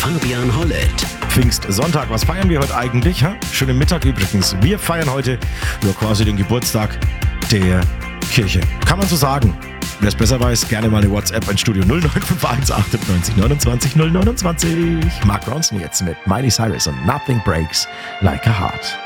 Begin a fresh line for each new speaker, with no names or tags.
Fabian Hollett.
Pfingstsonntag, was feiern wir heute eigentlich? Schönen Mittag übrigens. Wir feiern heute quasi den Geburtstag der Kirche. Kann man so sagen. Wer es besser weiß, gerne mal eine WhatsApp ins Studio 0951 98 29 029. Mark Ronson jetzt mit Miley Cyrus und Nothing Breaks Like a Heart.